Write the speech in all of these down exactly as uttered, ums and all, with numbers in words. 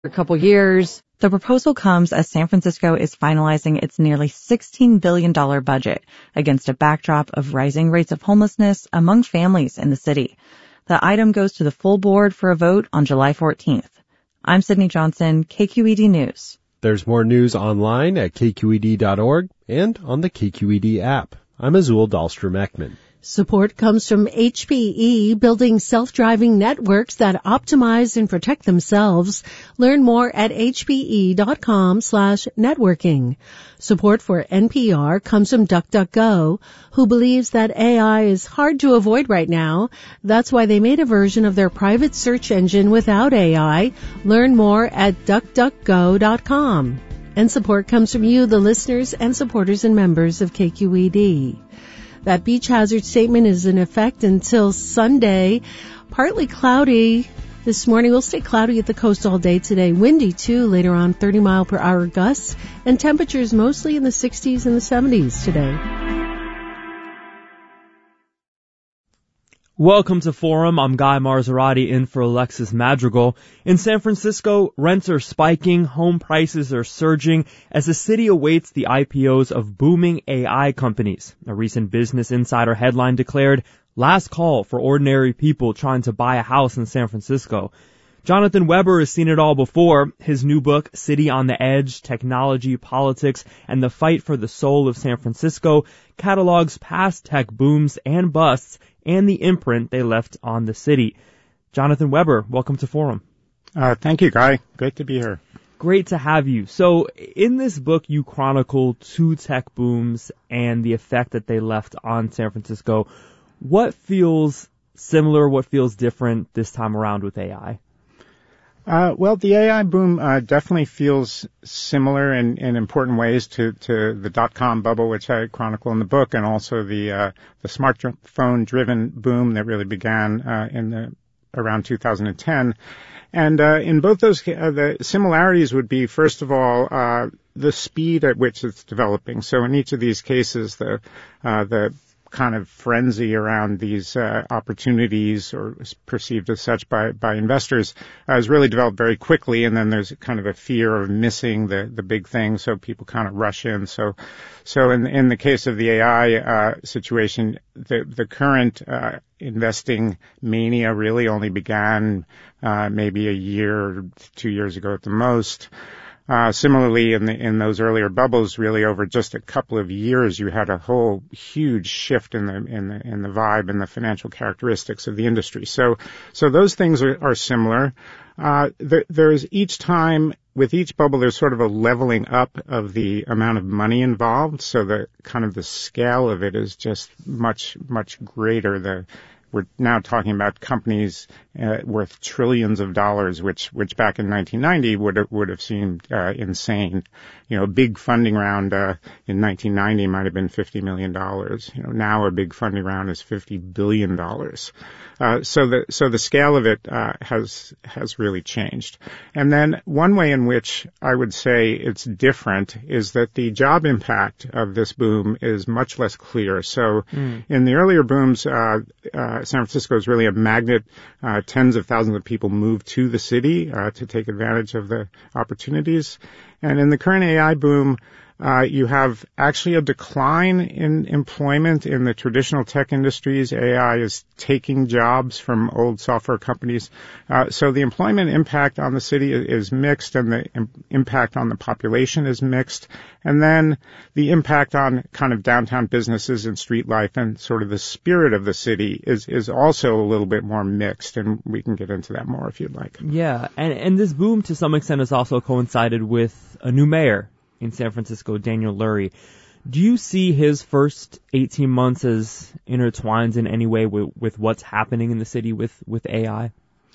a couple years. The proposal comes as San Francisco is finalizing its nearly sixteen billion dollars budget against a backdrop of rising rates of homelessness among families in the city. The item goes to the full board for a vote on July fourteenth. I'm Sydney Johnson, K Q E D News. There's more news online at K Q E D dot org and on the K Q E D app. I'm Azul Dahlstrom-Ekman. Support comes from H P E, building self-driving networks that optimize and protect themselves. Learn more at H P E dot com slash networking. Support for N P R comes from DuckDuckGo, who believes that A I is hard to avoid right now. That's why they made a version of their private search engine without A I. Learn more at Duck Duck Go dot com. And support comes from you, the listeners and supporters and members of K Q E D. That beach hazard statement is in effect until Sunday. Partly cloudy this morning. We'll stay cloudy at the coast all day today. Windy, too, later on, thirty mile per hour gusts. And temperatures mostly in the sixties and the seventies today. Welcome to Forum. I'm Guy Marzorati in for Alexis Madrigal. In San Francisco, rents are spiking, home prices are surging as the city awaits the I P Os of booming A I companies. A recent Business Insider headline declared, "Last call for ordinary people trying to buy a house in San Francisco." Jonathan Weber has seen it all before. His new book, City on the Edge, Technology, Politics, and the Fight for the Soul of San Francisco, catalogs past tech booms and busts and the imprint they left on the city. Jonathan Weber, welcome to Forum. Uh, thank you, Guy. Great to be here. Great to have you. So in this book, you chronicle two tech booms and the effect that they left on San Francisco. What feels similar, what feels different this time around with A I? Uh, well, the A I boom uh, definitely feels similar in, in important ways to, to the dot-com bubble, which I chronicle in the book, and also the uh, the smartphone-driven boom that really began uh, in the around two thousand ten. And uh, in both those, uh, the similarities would be, first of all, uh, the speed at which it's developing. So in each of these cases, the uh, the kind of frenzy around these uh, opportunities, or perceived as such by by investors, uh, has really developed very quickly, and then there's kind of a fear of missing the the big thing, so people kind of rush in. So so in in the case of the A I uh, situation, the the current uh, investing mania really only began uh, maybe a year, two years ago at the most. Uh, similarly, in the, in those earlier bubbles, really over just a couple of years, you had a whole huge shift in the in the in the vibe and the financial characteristics of the industry. So, so those things are, are similar. Uh, there, there's each time with each bubble, there's sort of a leveling up of the amount of money involved. So the kind of the scale of it is just much much greater. The We're now talking about companies uh, worth trillions of dollars, which which back in nineteen ninety would have, would have seemed uh, insane. You know, a big funding round uh, in nineteen ninety might have been fifty million dollars. You know, now a big funding round is fifty billion dollars. Uh, so the so the scale of it uh, has has really changed. And then one way in which I would say it's different is that the job impact of this boom is much less clear. So mm. in the earlier booms, uh, uh, San Francisco is really a magnet. Uh, tens of thousands of people move to the city uh, to take advantage of the opportunities. And in the current A I boom, uh, you have actually a decline in employment in the traditional tech industries. A I is taking jobs from old software companies. Uh, so the employment impact on the city is mixed, and the im- impact on the population is mixed. And then the impact on kind of downtown businesses and street life and sort of the spirit of the city is, is also a little bit more mixed, and we can get into that more if you'd like. Yeah, and, and this boom to some extent has also coincided with a new mayor in San Francisco, Daniel Lurie. Do you see his first eighteen months as intertwined in any way with, with what's happening in the city with, with A I?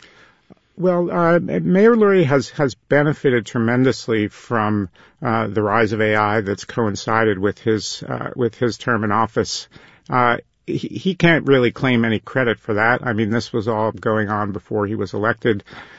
Well, uh, Mayor Lurie has, has benefited tremendously from uh, the rise of A I that's coincided with his uh, with his term in office. Uh, he, he can't really claim any credit for that. I mean, this was all going on before he was elected.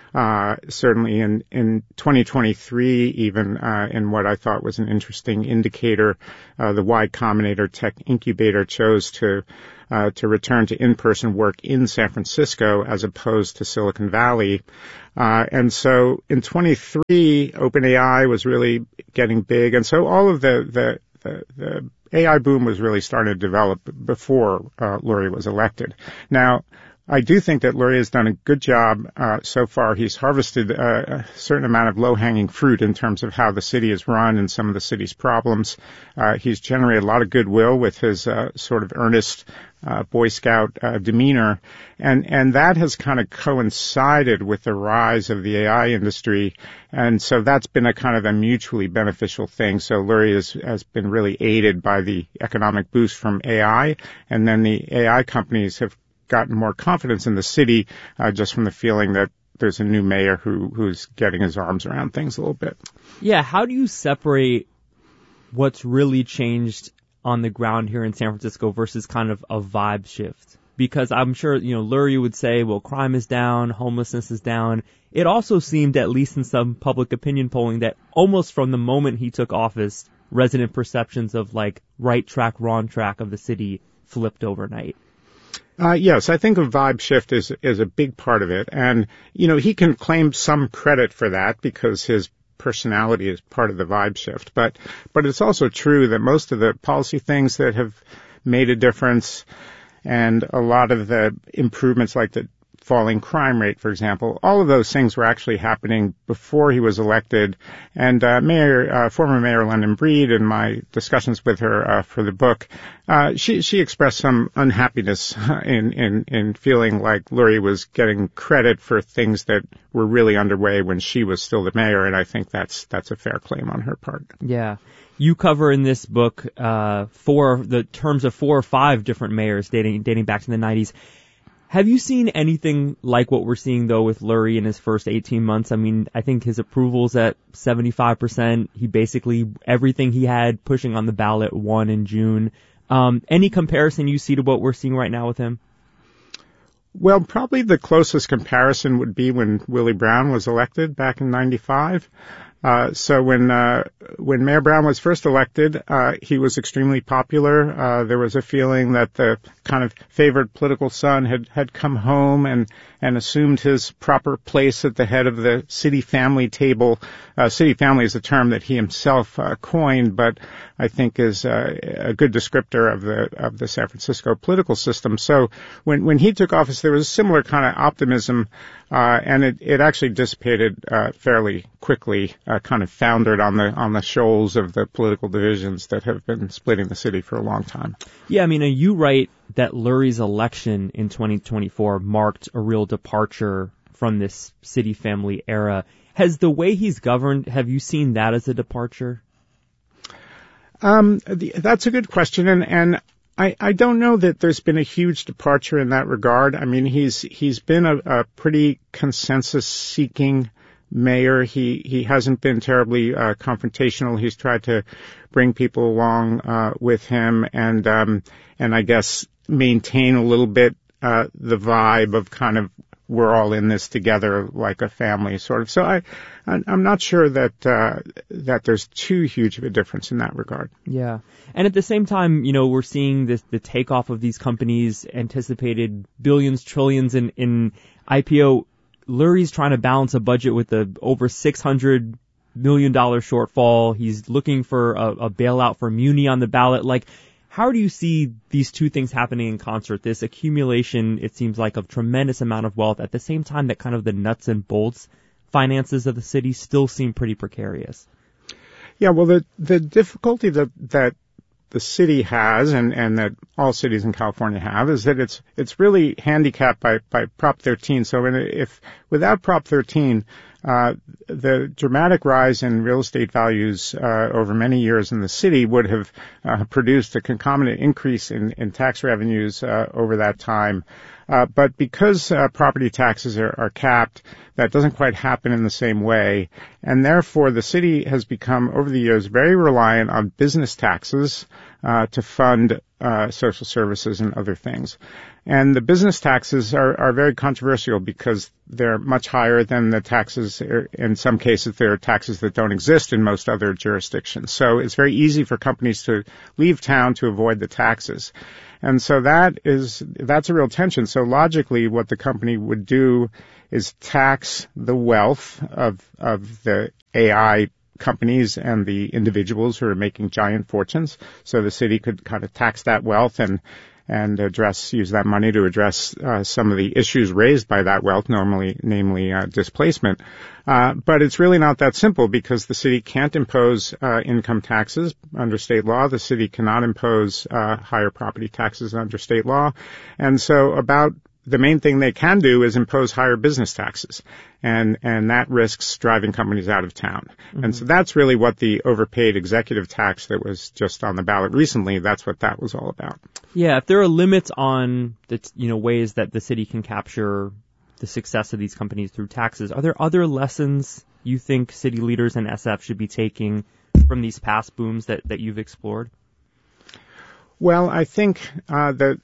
Uh, certainly in, in twenty twenty-three, even, uh, in what I thought was an interesting indicator, uh, the Y Combinator Tech Incubator chose to, uh, to return to in-person work in San Francisco as opposed to Silicon Valley. Uh, and so in twenty-three, OpenAI was really getting big. And so all of the, the, the, the A I boom was really starting to develop before, uh, Lurie was elected. Now, I do think that Lurie has done a good job uh, so far. He's harvested uh, a certain amount of low-hanging fruit in terms of how the city is run and some of the city's problems. Uh, he's generated a lot of goodwill with his uh, sort of earnest uh, Boy Scout uh, demeanor, and and that has kind of coincided with the rise of the A I industry, and so that's been a kind of a mutually beneficial thing. So Lurie has, has been really aided by the economic boost from A I, and then the A I companies have gotten more confidence in the city uh, just from the feeling that there's a new mayor who who's getting his arms around things a little bit. Yeah, how do you separate what's really changed on the ground here in San Francisco versus kind of a vibe shift? Because I'm sure, you know, Lurie would say, well, crime is down, homelessness is down. It also seemed, at least in some public opinion polling, that almost from the moment he took office, resident perceptions of like right track, wrong track of the city flipped overnight. Uh, yes, I think a vibe shift is is a big part of it. And, you know, he can claim some credit for that because his personality is part of the vibe shift. But, but it's also true that most of the policy things that have made a difference and a lot of the improvements like the falling crime rate, for example, all of those things were actually happening before he was elected. And uh, Mayor, uh, former Mayor London Breed, in my discussions with her uh, for the book, uh, she she expressed some unhappiness in in in feeling like Lurie was getting credit for things that were really underway when she was still the mayor, and I think that's that's a fair claim on her part. Yeah. You cover in this book uh, four the terms of four or five different mayors dating dating back to the nineties. Have you seen anything like what we're seeing, though, with Lurie in his first eighteen months? I mean, I think his approval's at seventy-five percent. He basically, everything he had pushing on the ballot won in June. Um, any comparison you see to what we're seeing right now with him? Well, probably the closest comparison would be when Willie Brown was elected back in ninety-five. Uh, so when, uh, when Mayor Brown was first elected, uh, he was extremely popular. Uh, there was a feeling that the kind of favored political son had, had come home and, and assumed his proper place at the head of the city family table. Uh, city family is a term that he himself, uh, coined, but I think is, uh, a good descriptor of the, of the San Francisco political system. So when, when he took office, there was a similar kind of optimism, uh, and it, it actually dissipated, uh, fairly quickly. Uh, kind of foundered on the on the shoals of the political divisions that have been splitting the city for a long time. Yeah, I mean, you write that Lurie's election in twenty twenty-four marked a real departure from this city family era. Has the way he's governed, have you seen that as a departure? Um, the, that's a good question, and and I, I don't know that there's been a huge departure in that regard. I mean, he's he's been a, a pretty consensus-seeking mayor. He he hasn't been terribly uh, confrontational. He's tried to bring people along uh, with him, and um, and I guess maintain a little bit uh, the vibe of kind of we're all in this together like a family, sort of. So I I'm not sure that uh, that there's too huge of a difference in that regard. Yeah, and at the same time, you know, we're seeing this the takeoff of these companies, anticipated billions, trillions in in I P O. Lurie's trying to balance a budget with a over six hundred million dollars shortfall. He's looking for a, a bailout for Muni on the ballot. Like, how do you see these two things happening in concert? This accumulation, it seems like, of tremendous amount of wealth at the same time that kind of the nuts and bolts finances of the city still seem pretty precarious. Yeah, well, the the difficulty that that the city has, and, and that all cities in California have, is that it's it's really handicapped by, by Prop thirteen. So if without Prop thirteen, uh, the dramatic rise in real estate values uh, over many years in the city would have uh, produced a concomitant increase in, in tax revenues uh, over that time. Uh, but because uh, property taxes are, are capped, that doesn't quite happen in the same way. And therefore, the city has become, over the years, very reliant on business taxes, uh, to fund uh, social services and other things. And the business taxes are, are very controversial because they're much higher than the taxes. In some cases, there are taxes that don't exist in most other jurisdictions. So it's very easy for companies to leave town to avoid the taxes. And so that is, that's a real tension. So logically, what the company would do is tax the wealth of, of the A I companies and the individuals who are making giant fortunes. So the city could kind of tax that wealth and and address, use that money to address uh, some of the issues raised by that wealth, normally, namely uh, displacement. Uh, but it's really not that simple because the city can't impose uh, income taxes under state law. The city cannot impose uh, higher property taxes under state law. And so about the main thing they can do is impose higher business taxes, and and that risks driving companies out of town. Mm-hmm. And so that's really what the overpaid executive tax that was just on the ballot recently, that's what that was all about. Yeah, if there are limits on the, you know, ways that the city can capture the success of these companies through taxes, are there other lessons you think city leaders and S F should be taking from these past booms that, that you've explored? Well, I think uh, that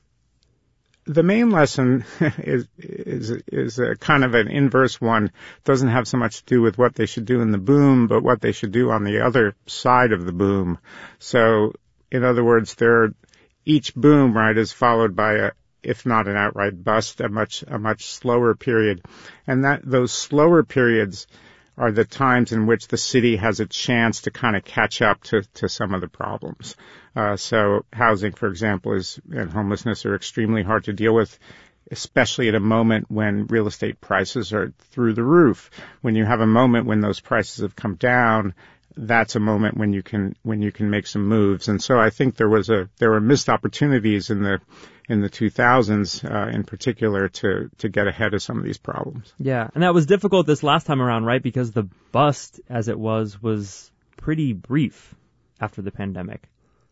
the main lesson is is is a kind of an inverse one. It doesn't have so much to do with what they should do in the boom, but what they should do on the other side of the boom. So, in other words, there each boom, right, is followed by a, if not an outright bust, a much a much slower period, and that those slower periods are the times in which the city has a chance to kind of catch up to, to some of the problems. Uh, so housing, for example, is, and homelessness are extremely hard to deal with, especially at a moment when real estate prices are through the roof. When you have a moment when those prices have come down, that's a moment when you can, when you can make some moves. And so I think there was a, there were missed opportunities in the, in the two thousands, uh, in particular to, to get ahead of some of these problems. Yeah. And that was difficult this last time around, right? Because the bust, as it was, was pretty brief after the pandemic.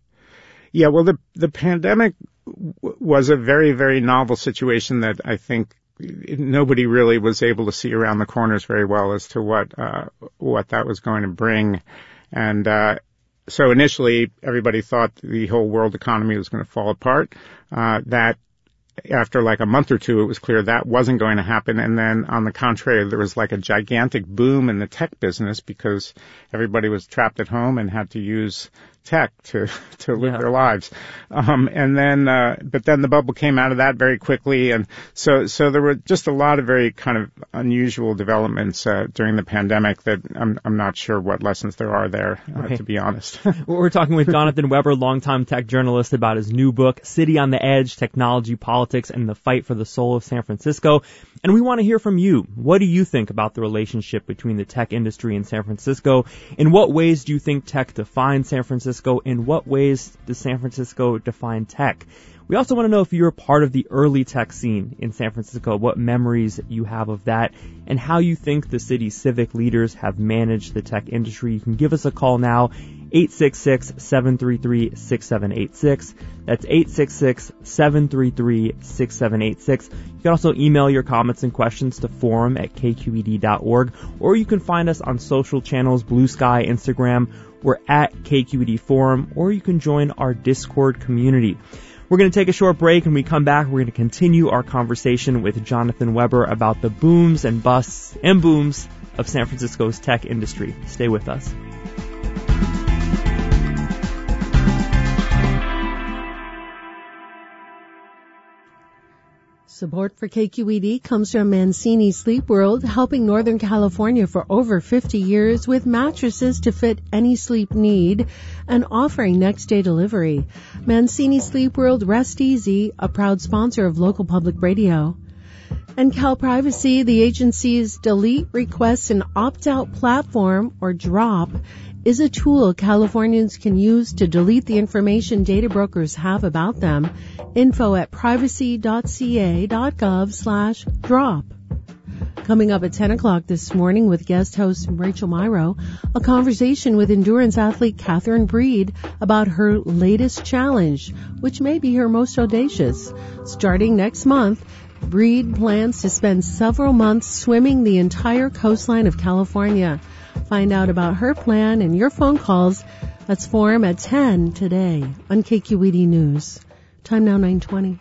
Yeah. Well, the, the pandemic w- was a very, very novel situation that I think nobody really was able to see around the corners very well as to what, uh, what that was going to bring. And, uh, so initially everybody thought the whole world economy was going to fall apart. Uh, that after like a month or two, it was clear that wasn't going to happen. And then on the contrary, there was like a gigantic boom in the tech business because everybody was trapped at home and had to use tech to, to live yeah. their lives. Um, and then, uh, but then the bubble came out of that very quickly. And so, so there were just a lot of very kind of unusual developments, uh, during the pandemic that I'm, I'm not sure what lessons there are there, uh, right. to be honest. We're talking with Jonathan Weber, longtime tech journalist, about his new book, City on the Edge, Technology, Politics, and the Fight for the Soul of San Francisco. And we want to hear from you. What do you think about the relationship between the tech industry and San Francisco? In what ways do you think tech defines San Francisco? In what ways does San Francisco define tech? We also want to know if you're part of the early tech scene in San Francisco, what memories you have of that, and how you think the city's civic leaders have managed the tech industry. You can give us a call now, eight six six, seven three three, six seven eight six. That's eight six six, seven three three, six seven eight six. You can also email your comments and questions to forum at k q e d dot org, or you can find us on social channels, Blue Sky, Instagram. We're at K Q E D Forum, or you can join our Discord community. We're going to take a short break, and when we come back, we're going to continue our conversation with Jonathan Weber about the booms and busts and booms of San Francisco's tech industry. Stay with us. Support for K Q E D comes from Mancini Sleep World, helping Northern California for over fifty years with mattresses to fit any sleep need and offering next day delivery. Mancini Sleep World, rest easy, a proud sponsor of local public radio. And CalPrivacy, the agency's delete requests and opt-out platform, or DROP, is a tool Californians can use to delete the information data brokers have about them. Info at privacy.ca.gov slash drop. Coming up at ten o'clock this morning with guest host Rachel Myrow, a conversation with endurance athlete Catherine Breed about her latest challenge, which may be her most audacious. Starting next month, Breed plans to spend several months swimming the entire coastline of California. Find out about her plan and your phone calls That's Forum at ten today on K Q E D News. Time now nine twenty.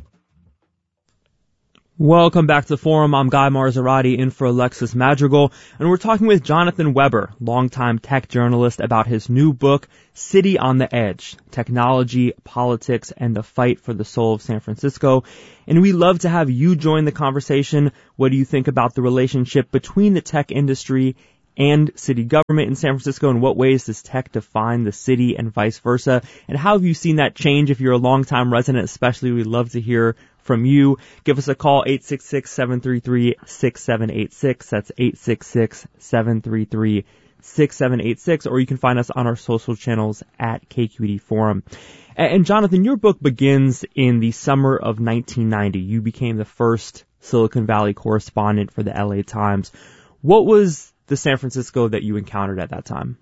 Welcome back to Forum. I'm Guy Marzorati in for Alexis Madrigal, and we're talking with Jonathan Weber, longtime tech journalist, about his new book, City on the Edge, Technology, Politics, and the Fight for the Soul of San Francisco. And we love to have you join the conversation. What do you think about the relationship between the tech industry and city government in San Francisco? In what ways does tech define the city and vice versa? And how have you seen that change? If you're a longtime resident especially, we'd love to hear from you. Give us a call, eight six six, seven three three, six seven eight six. That's eight six six, seven three three, six seven eight six. Or you can find us on our social channels at K Q E D Forum. And Jonathan, your book begins in the summer of nineteen ninety. You became the first Silicon Valley correspondent for the L A Times. What was the San Francisco that you encountered at that time?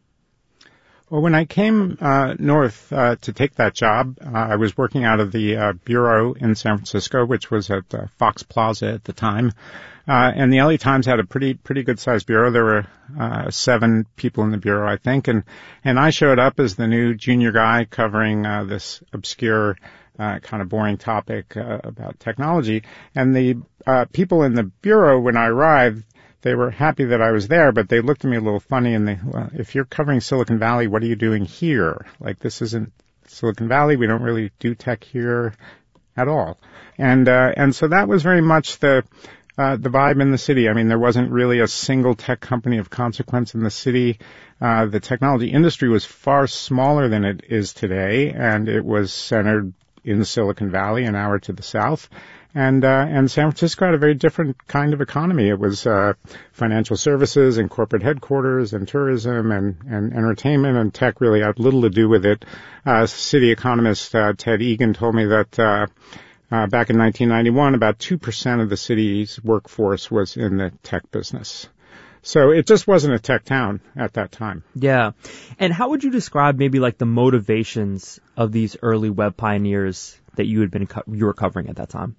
Well, when I came uh, north uh, to take that job, uh, I was working out of the uh, bureau in San Francisco, which was at uh, Fox Plaza at the time. Uh, and the L A Times had a pretty pretty good-sized bureau. There were uh, seven people in the bureau, I think. And, and I showed up as the new junior guy covering uh, this obscure uh, kind of boring topic uh, about technology. And the uh, people in the bureau, when I arrived, they were happy that I was there, but they looked at me a little funny and they, well, if you're covering Silicon Valley, what are you doing here? Like, this isn't Silicon Valley. We don't really do tech here at all. And, uh, and so that was very much the, uh, the vibe in the city. I mean, there wasn't really a single tech company of consequence in the city. Uh, the technology industry was far smaller than it is today, and it was centered in Silicon Valley, an hour to the south. And, uh, and San Francisco had a very different kind of economy. It was, uh, financial services and corporate headquarters and tourism and, and entertainment, and tech really had little to do with it. Uh, city economist, uh, Ted Egan told me that, uh, uh, back in nineteen ninety-one, about two percent of the city's workforce was in the tech business. So it just wasn't a tech town at that time. Yeah. And how would you describe maybe like the motivations of these early web pioneers that you had been, co- you were covering at that time?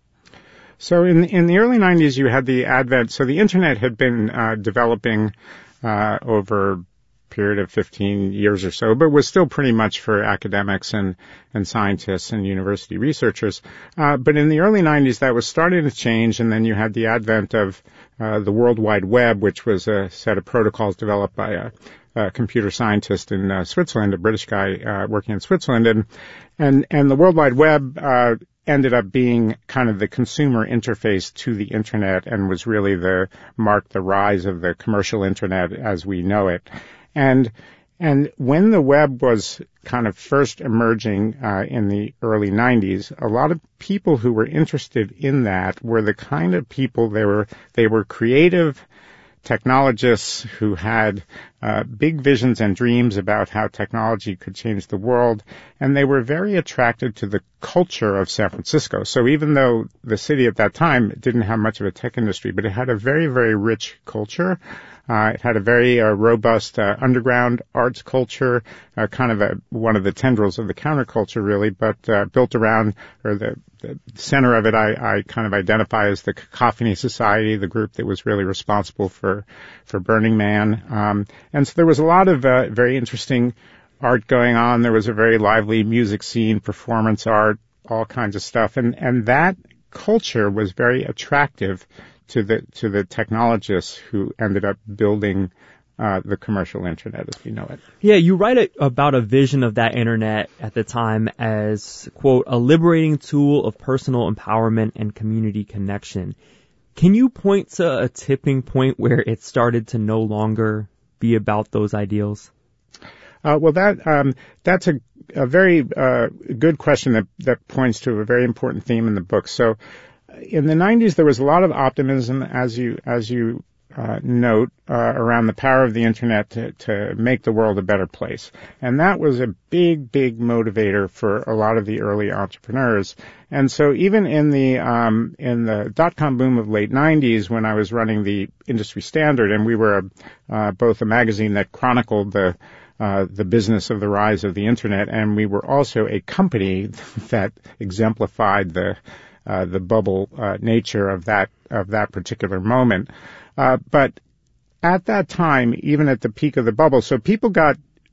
So in in the early nineties, you had the advent. So the internet had been uh, developing uh, over a period of fifteen years or so, but was still pretty much for academics and and scientists and university researchers. Uh, but in the early nineties, that was starting to change, and then you had the advent of uh, the World Wide Web, which was a set of protocols developed by a, a computer scientist in uh, Switzerland, a British guy uh, working in Switzerland, and and and the World Wide Web Uh, ended up being kind of the consumer interface to the internet and was really the marked the rise of the commercial internet as we know it. And and when the web was kind of first emerging uh, in the early nineties, a lot of people who were interested in that were the kind of people they were they were creative technologists who had uh, big visions and dreams about how technology could change the world, and they were very attracted to the culture of San Francisco. So even though the city at that time didn't have much of a tech industry, but it had a very, very rich culture. Uh, it had a very uh, robust uh, underground arts culture, uh, kind of a, one of the tendrils of the counterculture, really, but uh, built around, or the, the center of it, I, I kind of identify as the Cacophony Society, the group that was really responsible for, for Burning Man. Um, and so there was a lot of uh, very interesting art going on. There was a very lively music scene, performance art, all kinds of stuff. And, and that culture was very attractive to the to the technologists who ended up building uh, the commercial internet as we know it. Yeah, you write it about a vision of that internet at the time as, quote, a liberating tool of personal empowerment and community connection. Can you point to a tipping point where it started to no longer be about those ideals? Uh, well, that um, that's a, a very uh, good question that, that points to a very important theme in the book. So in the nineties, there was a lot of optimism, as you as you uh, note, uh, around the power of the internet to, to make the world a better place. And that was a big, big motivator for a lot of the early entrepreneurs. And so even in the um, in the dot-com boom of late nineties, when I was running the Industry Standard, and we were a, uh, both a magazine that chronicled the Uh, the business of the rise of the internet, and we were also a company that exemplified the uh, the bubble uh, nature of that of that particular moment. Uh, but at that time, even at the peak of the bubble, so people got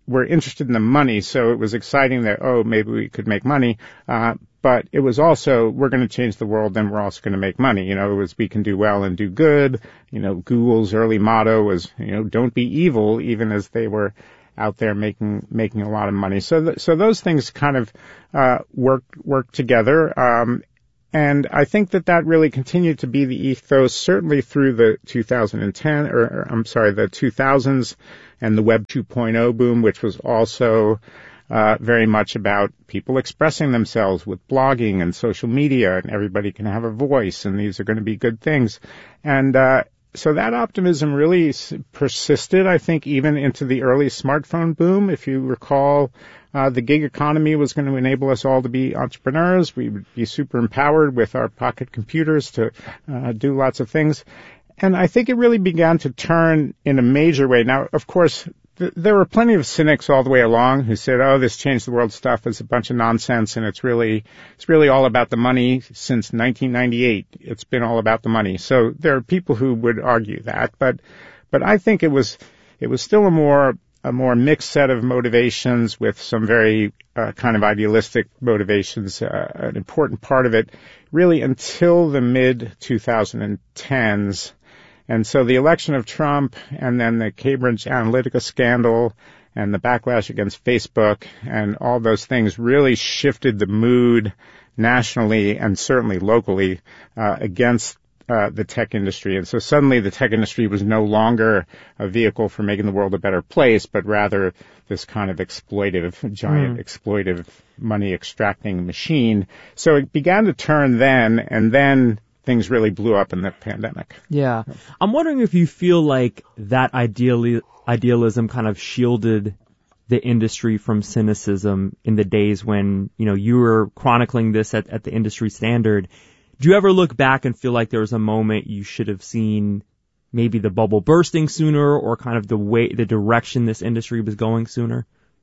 were interested in the money, so it was exciting that, oh, maybe we could make money. Uh, but it was also, we're going to change the world, then we're also going to make money. You know, it was, we can do well and do good. You know, Google's early motto was, you know, don't be evil, even as they were out there making, making a lot of money. So, th- so those things kind of, uh, work, work together. Um, and I think that that really continued to be the ethos, certainly through the two thousand ten, or, or I'm sorry, the two thousands and the Web two point oh boom, which was also, uh, very much about people expressing themselves with blogging and social media, and everybody can have a voice, and these are going to be good things. And, uh, so that optimism really persisted, I think, even into the early smartphone boom. If you recall, uh, the gig economy was going to enable us all to be entrepreneurs. We would be super empowered with our pocket computers to uh, do lots of things. And I think it really began to turn in a major way. Now, of course, th- there were plenty of cynics all the way along who said, oh, this change the world stuff is a bunch of nonsense, and it's really, it's really all about the money. Since nineteen ninety-eight, it's been all about the money. So there are people who would argue that, but, but I think it was, it was still a more, a more mixed set of motivations with some very, uh, kind of idealistic motivations, uh, an important part of it, really until the mid twenty tens. And so the election of Trump, and then the Cambridge Analytica scandal, and the backlash against Facebook, and all those things really shifted the mood nationally and certainly locally uh, against uh, the tech industry. And so suddenly the tech industry was no longer a vehicle for making the world a better place, but rather this kind of exploitive, giant mm. exploitive money extracting machine. So it began to turn then, and then things really blew up in the pandemic. Yeah. I'm wondering if you feel like that ideally, idealism kind of shielded the industry from cynicism in the days when, you know, you were chronicling this at, at the industry standard. Do you ever look back and feel like there was a moment you should have seen maybe the bubble bursting sooner, or kind of the way, the direction this industry was going sooner?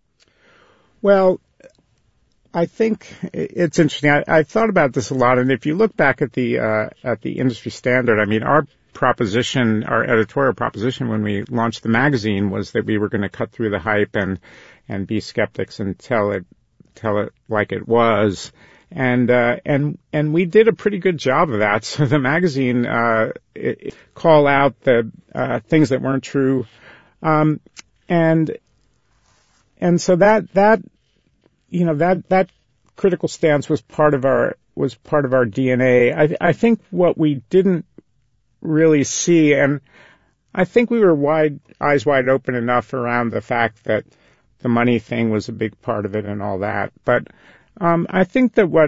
Well, I think it's interesting. I, I thought about this a lot, and if you look back at the uh, at the industry standard, I mean, our proposition, our editorial proposition when we launched the magazine was that we were going to cut through the hype and and be skeptics and tell it tell it like it was, and uh, and and we did a pretty good job of that. So the magazine uh, it, it call out the uh, things that weren't true, um, and and so that that. You know, that, that critical stance was part of our, was part of our D N A. I, I think what we didn't really see, and I think we were wide, eyes wide open enough around the fact that the money thing was a big part of it and all that. But, um, I think that what,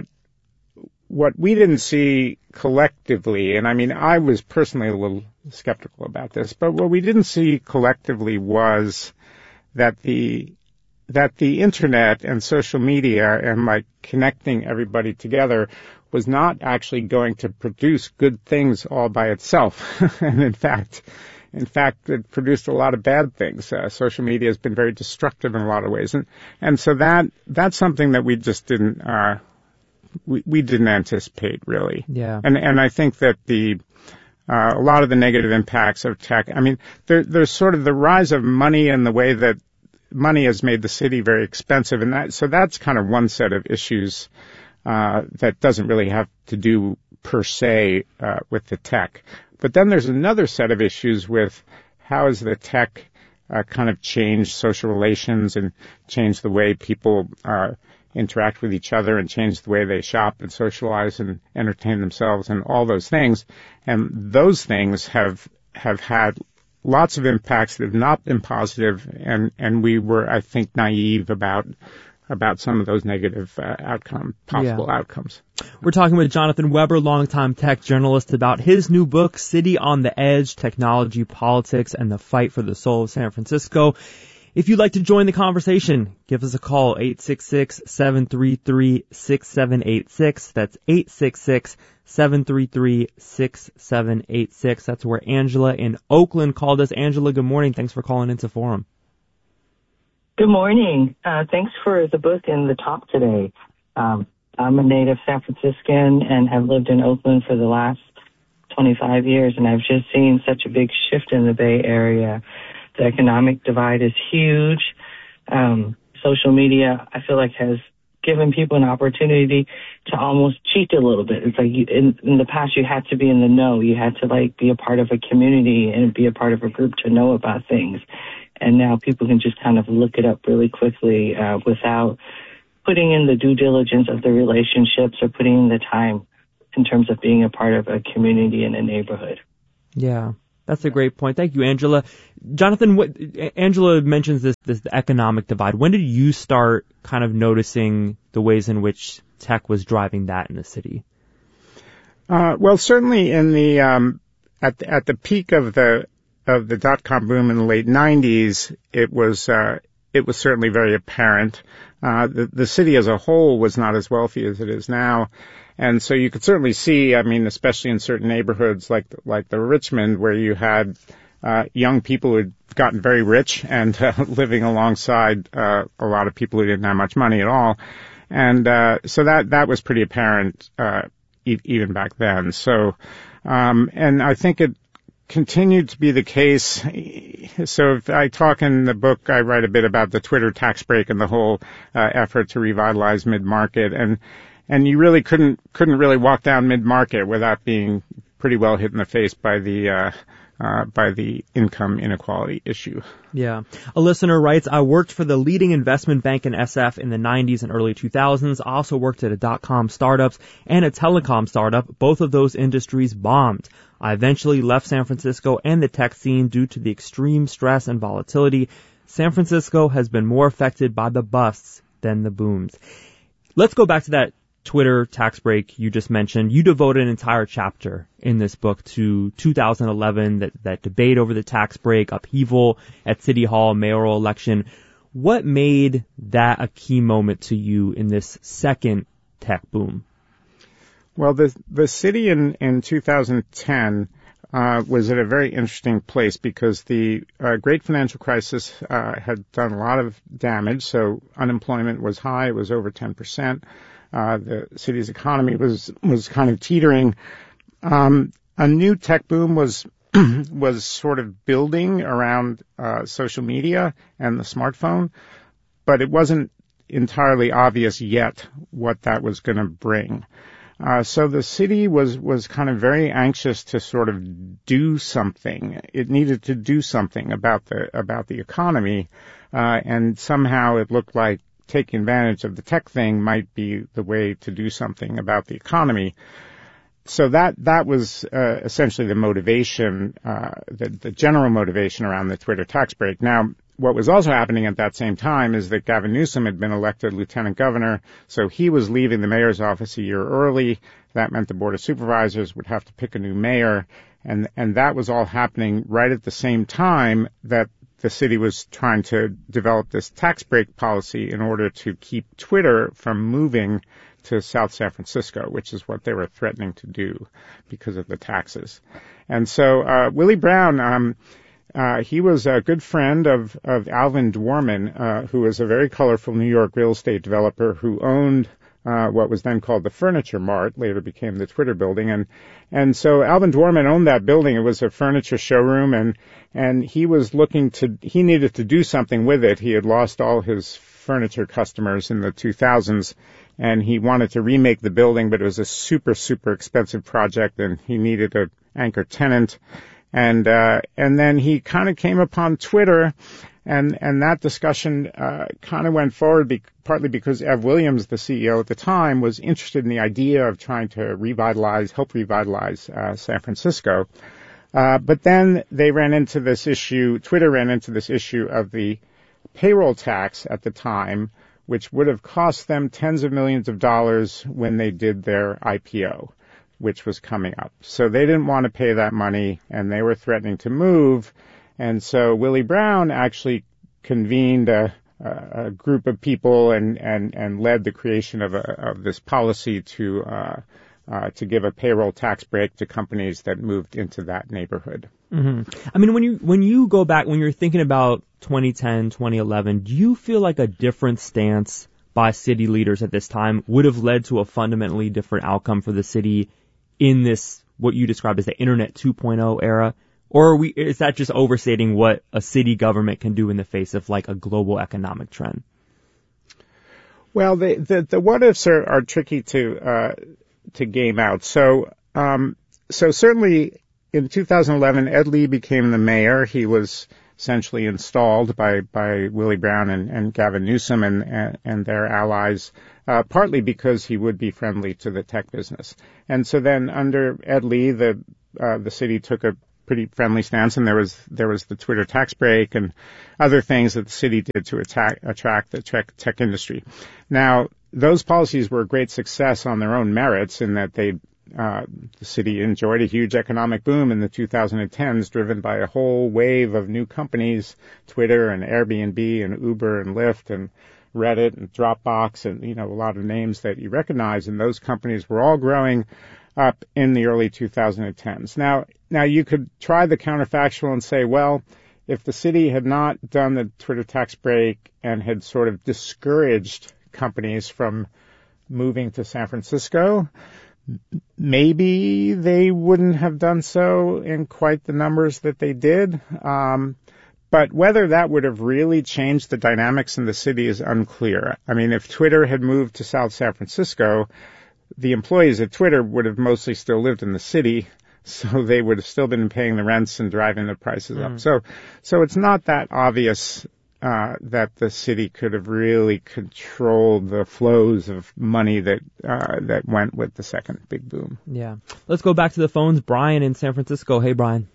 what we didn't see collectively, and I mean, I was personally a little skeptical about this, but what we didn't see collectively was that the, that the internet and social media and like connecting everybody together was not actually going to produce good things all by itself. And in fact, in fact, it produced a lot of bad things. Uh, social media has been very destructive in a lot of ways. And, and so that, that's something that we just didn't, uh, we, we didn't anticipate really. Yeah. And, and I think that the, uh, a lot of the negative impacts of tech, I mean, there, there's sort of the rise of money and the way that money has made the city very expensive, and that, so that's kind of one set of issues, uh, that doesn't really have to do per se, uh, with the tech. But then there's another set of issues with how has the tech, uh, kind of changed social relations and changed the way people, uh, interact with each other and change the way they shop and socialize and entertain themselves and all those things. And those things have, have had lots of impacts that have not been positive, and, and we were, I think, naive about about some of those negative uh, outcome, possible yeah. outcomes. We're talking with Jonathan Weber, longtime tech journalist, about his new book, City on the Edge, Technology, Politics, and the Fight for the Soul of San Francisco. If you'd like to join the conversation, give us a call, eight six six, seven three three, six seven eight six. That's eight six six, seven three three, six seven eight six. That's where Angela in Oakland called us. Angela, good morning. Thanks for calling into Forum. Good morning. Uh, thanks for the book and the talk today. Um, I'm a native San Franciscan and have lived in Oakland for the last twenty-five years, and I've just seen such a big shift in the Bay Area. The economic divide is huge. um, social media, I feel like has given people an opportunity to almost cheat a little bit. It's like you, in, in the past you had to be in the know. You had to like be a part of a community and be a part of a group to know about things. And now people can just kind of look it up really quickly uh, without putting in the due diligence of the relationships or putting in the time in terms of being a part of a community and a neighborhood. Yeah, that's a great point. Thank you, Angela. Jonathan, what, Angela mentions this, this economic divide. When did you start kind of noticing the ways in which tech was driving that in the city? Uh, well, certainly in the um, at the, at the peak of the of the dot-com boom in the late nineties, it was uh, it was certainly very apparent. Uh, the, the city as a whole was not as wealthy as it is now. And so you could certainly see, I mean, especially in certain neighborhoods like, like the Richmond, where you had, uh, young people who had gotten very rich and, uh, living alongside, uh, a lot of people who didn't have much money at all. And, uh, so that, that was pretty apparent, uh, e- even back then. So, um, and I think it, continued to be the case. So if I talk in the book, I write a bit about the Twitter tax break and the whole uh, effort to revitalize mid-market. And, and you really couldn't, couldn't really walk down mid-market without being pretty well hit in the face by the, uh, uh, by the income inequality issue. Yeah. A listener writes, I worked for the leading investment bank in S F in the nineties and early two thousands. I also worked at a dot-com startups and a telecom startup. Both of those industries bombed. I eventually left San Francisco and the tech scene due to the extreme stress and volatility. San Francisco has been more affected by the busts than the booms. Let's go back to that Twitter tax break you just mentioned. You devoted an entire chapter in this book to two thousand eleven, that, that debate over the tax break, upheaval at City Hall, mayoral election. What made that a key moment to you in this second tech boom? Well, the the city in, in two thousand ten uh, was at a very interesting place because the uh, great financial crisis uh, had done a lot of damage. So unemployment was high; it was over ten percent. Uh, the city's economy was was kind of teetering. Um, a new tech boom was was sort of building around uh, social media and the smartphone, but it wasn't entirely obvious yet what that was going to bring. Uh, so the city was, was kind of very anxious to sort of do something. It needed to do something about the, about the economy, uh, and somehow it looked like taking advantage of the tech thing might be the way to do something about the economy. So that, that was, uh, essentially the motivation, uh, the, the general motivation around the Twitter tax break. Now, what was also happening at that same time is that Gavin Newsom had been elected lieutenant governor, so he was leaving the mayor's office a year early. That meant the Board of Supervisors would have to pick a new mayor, and, and that was all happening right at the same time that the city was trying to develop this tax break policy in order to keep Twitter from moving to South San Francisco, which is what they were threatening to do because of the taxes. And so, uh, Willie Brown, um, Uh, he was a good friend of, of Alvin Dworman, uh, who was a very colorful New York real estate developer who owned, uh, what was then called the Furniture Mart, later became the Twitter building. And, and so Alvin Dworman owned that building. It was a furniture showroom, and, and he was looking to, he needed to do something with it. He had lost all his furniture customers in the two thousands, and he wanted to remake the building, but it was a super, super expensive project, and he needed an anchor tenant. And, uh, and then he kind of came upon Twitter, and, and that discussion, uh, kind of went forward be- partly because Ev Williams, the C E O at the time, was interested in the idea of trying to revitalize, help revitalize, uh, San Francisco. Uh, but then they ran into this issue, Twitter ran into this issue of the payroll tax at the time, which would have cost them tens of millions of dollars when they did their I P O, which was coming up. So they didn't want to pay that money, and they were threatening to move. And so Willie Brown actually convened a, a group of people and, and, and led the creation of, a, of this policy to uh, uh, to give a payroll tax break to companies that moved into that neighborhood. Mm-hmm. I mean, when you when you go back, when you're thinking about twenty ten, twenty eleven, do you feel like a different stance by city leaders at this time would have led to a fundamentally different outcome for the city in this, what you describe as the Internet two point oh era, Or are we, is that just overstating what a city government can do in the face of like a global economic trend? Well, the the, the what ifs are, are tricky to uh, to game out. So um, so certainly in two thousand eleven, Ed Lee became the mayor. He was essentially installed by by Willie Brown and, and Gavin Newsom and and, and their allies, uh, partly because he would be friendly to the tech business. And so then under Ed Lee, the uh, the city took a pretty friendly stance, and there was there was the Twitter tax break and other things that the city did to attack, attract the tech, tech industry. Now, those policies were a great success on their own merits in that they uh, the city enjoyed a huge economic boom in the two thousand tens, driven by a whole wave of new companies, Twitter and Airbnb and Uber and Lyft and Reddit and Dropbox and, you know, a lot of names that you recognize, and those companies were all growing up in the early two thousand tens. Now, now you could try the counterfactual and say, well, if the city had not done the Twitter tax break and had sort of discouraged companies from moving to San Francisco, maybe they wouldn't have done so in quite the numbers that they did. Um, but whether that would have really changed the dynamics in the city is unclear. I mean, if Twitter had moved to South San Francisco, the employees at Twitter would have mostly still lived in the city, so they would have still been paying the rents and driving the prices mm. up. So, so it's not that obvious uh, that the city could have really controlled the flows of money that uh, that went with the second big boom. Yeah. Let's go back to the phones. Brian in San Francisco. Hey, Brian.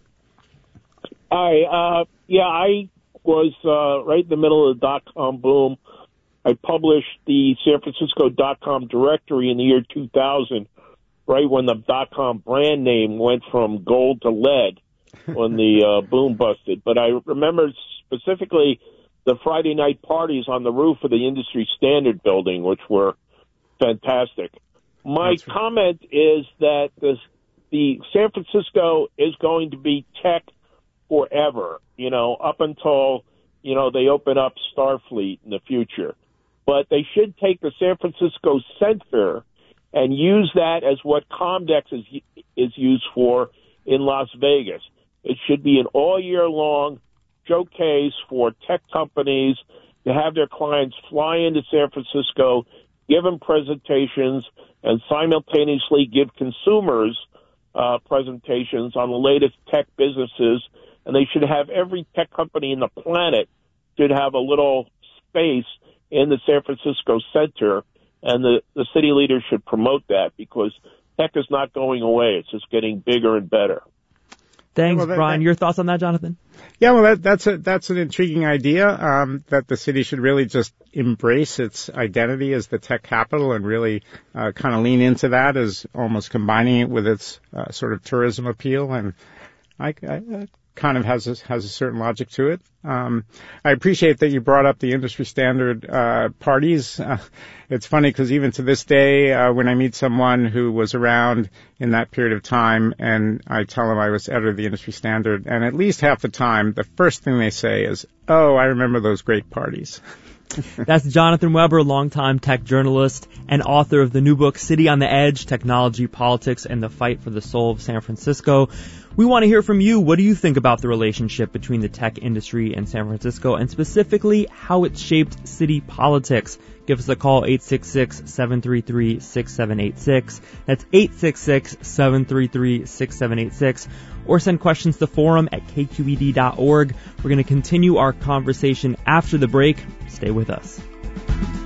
Hi. Uh, yeah, I was uh, right in the middle of the dot-com boom. I published the San Francisco dot-com directory in the year two thousand, right when the dot-com brand name went from gold to lead when the uh, boom busted. But I remember specifically the Friday night parties on the roof of the Industry Standard building, which were fantastic. My right. comment is that this, the San Francisco is going to be tech forever, you know, up until, you know, they open up Starfleet in the future. But they should take the San Francisco Center and use that as what Comdex is is used for in Las Vegas. It should be an all-year-long showcase for tech companies to have their clients fly into San Francisco, give them presentations, and simultaneously give consumers uh, presentations on the latest tech businesses. And they should have every tech company in the planet should have a little space in the San Francisco Center, and the, the city leaders should promote that because tech is not going away. It's just getting bigger and better. Thanks, well, that, Brian. that, Your thoughts on that, Jonathan? Yeah, well, that, that's a, that's an intriguing idea, um, that the city should really just embrace its identity as the tech capital and really uh, kind of lean into that as almost combining it with its uh, sort of tourism appeal. And I, I, I kind of has a, has a certain logic to it. Um, I appreciate that you brought up the industry standard uh, parties. Uh, it's funny because even to this day, uh, when I meet someone who was around in that period of time and I tell them I was editor of the industry standard, and at least half the time, the first thing they say is, "Oh, I remember those great parties." That's Jonathan Weber, longtime tech journalist and author of the new book, City on the Edge, Technology, Politics, and the Fight for the Soul of San Francisco. We want to hear from you. What do you think about the relationship between the tech industry and San Francisco, and specifically how it's shaped city politics? Give us a call, eight six six, seven three three, six seven eight six. That's eight six six, seven three three, six seven eight six. Or send questions to forum at k q e d dot org. We're going to continue our conversation after the break. Stay with us.